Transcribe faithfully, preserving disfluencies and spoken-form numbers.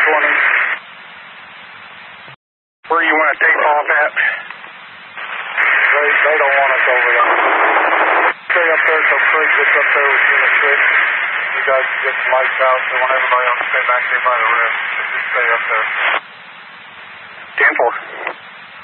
twenty. Where you want to tape off at? They, they don't want us over there. Stay up there till Craig gets up there with Unit six. You guys get the lights out, so when everybody else stay back here by the